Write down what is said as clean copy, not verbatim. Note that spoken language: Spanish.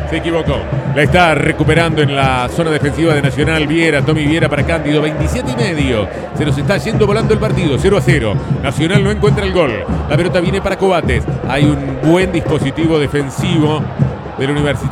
Se equivocó. La está recuperando en la zona defensiva de Nacional Viera. Tommy Viera para Cándido. 27,5. Se nos está yendo volando el partido. 0-0. Nacional no encuentra el gol. La pelota viene para Coates. Hay un buen dispositivo defensivo del Universitario.